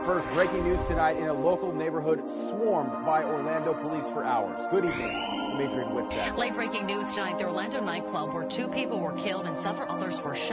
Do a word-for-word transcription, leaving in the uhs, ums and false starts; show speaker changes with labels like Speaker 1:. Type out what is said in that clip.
Speaker 1: First, breaking news tonight in a local neighborhood swarmed by Orlando police for hours. Good evening, Adrian Whitsack.
Speaker 2: Late breaking news tonight, the Orlando nightclub where two people were killed and several others were shot.